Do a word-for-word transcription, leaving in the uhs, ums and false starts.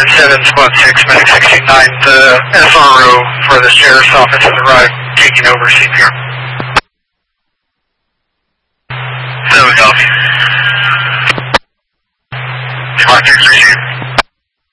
United seven, Squad six, Medic sixteen nine, the S R O for the sheriff's office has arrived, taking over C P R.